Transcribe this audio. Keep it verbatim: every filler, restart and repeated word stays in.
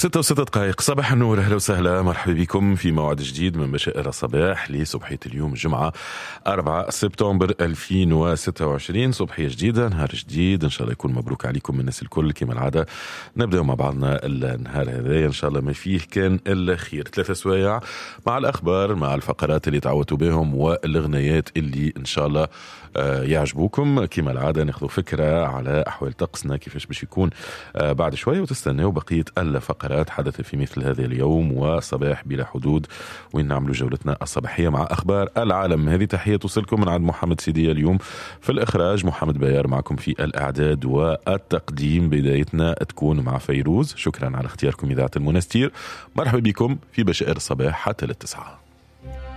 ستة وستة دقائق صباح النور، أهلا وسهلا، مرحبا بكم في موعد جديد من بشائر الصباح لصبحية اليوم الجمعة أربعة سبتمبر ألفين وستة وعشرين. صبحية جديدة، نهار جديد، إن شاء الله يكون مبروك عليكم من الناس الكل. كما العادة نبدأ مع بعضنا النهار هذا إن شاء الله ما فيه كان إلا خير. ثلاثة سوايع مع الأخبار، مع الفقرات اللي تعودتوا بهم والغنيات اللي إن شاء الله يعجبوكم. كما العادة ناخذ فكرة على أحوال طقسنا كيفاش باش يكون بعد شوية، وتستناو بقية الفقرات حدث في مثل هذا اليوم وصباح بلا حدود، وين نعملوا جولتنا الصباحية مع أخبار العالم. هذه تحية توصلكم من عند محمد سيدية اليوم في الإخراج، محمد بيار معكم في الإعداد والتقديم. بدايتنا تكون مع فيروز. شكرا على اختياركم إذاعة المنستير. مرحبا بكم في بشائر الصباح حتى للتسعة.